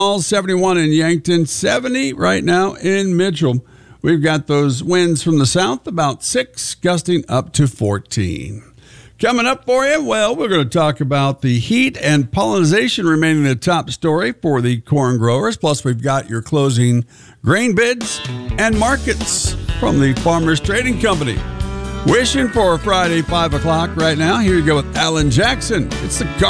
71 in Yankton, 70 right now in Mitchell. We've got those winds from the south, about 6, gusting up to 14. Coming up for you, well, we're going to talk about the heat and pollination remaining the top story for the corn growers. Plus, we've got your closing grain bids and markets from the Farmers Trading Company. Wishing for a Friday 5 o'clock right now. Here you go with Alan Jackson. It's the Car